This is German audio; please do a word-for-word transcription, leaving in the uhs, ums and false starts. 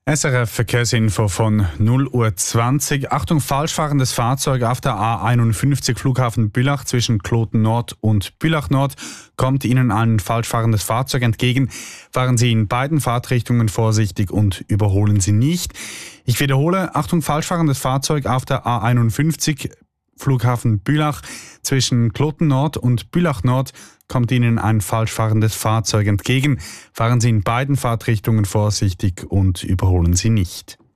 S R F Verkehrsinfo von null Uhr zwanzig. Achtung, falschfahrendes Fahrzeug auf der A einundfünfzig Flughafen Bülach zwischen Kloten Nord und Bülach Nord. Kommt Ihnen ein falschfahrendes Fahrzeug entgegen, fahren Sie in beiden Fahrtrichtungen vorsichtig und überholen Sie nicht. Ich wiederhole, Achtung, falschfahrendes Fahrzeug auf der A einundfünfzig Flughafen Bülach zwischen Kloten Nord und Bülach Nord. Kommt Ihnen ein falschfahrendes Fahrzeug entgegen, fahren Sie in beiden Fahrtrichtungen vorsichtig und überholen Sie nicht.